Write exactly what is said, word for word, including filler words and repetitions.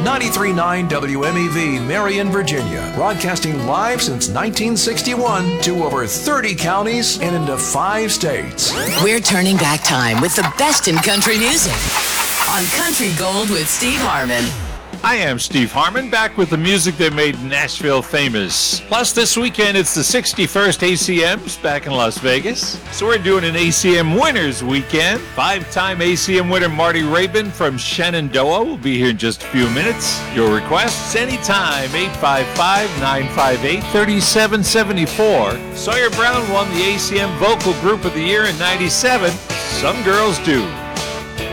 ninety-three point nine W M E V, Marion, Virginia. Broadcasting live since nineteen sixty-one to over thirty counties and into five states. We're turning back time with the best in country music on Country Gold with Steve Harmon. I am Steve Harmon, back with the music that made Nashville famous. Plus, this weekend, it's the sixty-first A C Ms back in Las Vegas. So we're doing an A C M Winners Weekend. Five-time A C M winner Marty Rabin from Shenandoah will be here in just a few minutes. Your requests anytime, eight five five, nine five eight, three seven seven four. Sawyer Brown won the A C M Vocal Group of the Year in ninety-seven. Some girls do.